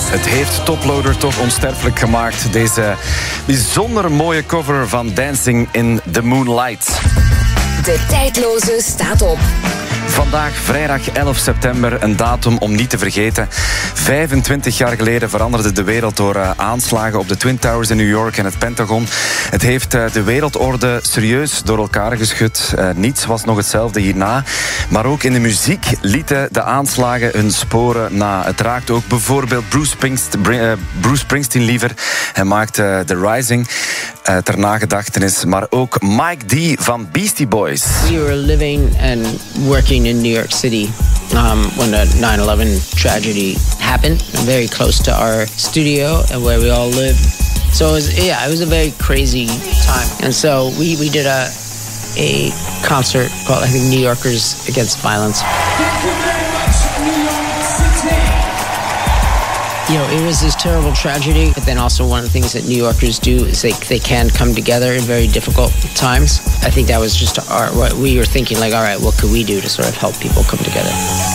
Het heeft Toploader toch onsterfelijk gemaakt. Deze bijzonder mooie cover van Dancing in the Moonlight. De tijdloze staat op. Vandaag, vrijdag 11 september, een datum om niet te vergeten. 25 jaar geleden veranderde de wereld door aanslagen op de Twin Towers in New York en het Pentagon. Het heeft de wereldorde serieus door elkaar geschud. Niets was nog hetzelfde hierna. Maar ook in de muziek lieten de aanslagen hun sporen na. Het raakt ook bijvoorbeeld Bruce Springsteen liever. Hij maakte The Rising ter nagedachtenis. Maar ook Mike D van Beastie Boys. We were living and working in New York City when the 9/11 tragedy happened, very close to our studio and where we all lived. So it was a very crazy time. And so we did a concert called, I think, New Yorkers Against Violence. You know, it was this terrible tragedy, but then also one of the things that New Yorkers do is they can come together in very difficult times. I think that was just what we were thinking, like, all right, what could we do to sort of help people come together?